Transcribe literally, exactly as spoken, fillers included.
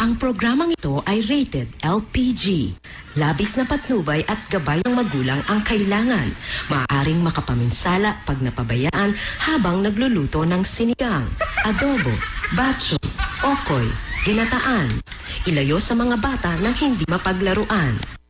Ang programang ito ay rated L P G. Labis na patnubay at gabay ng magulang ang kailangan. Maaaring makapaminsala pag napabayaan habang nagluluto ng sinigang, adobo, batso, okoy, ginataan. Ilayo sa mga bata nang hindi mapaglaruan.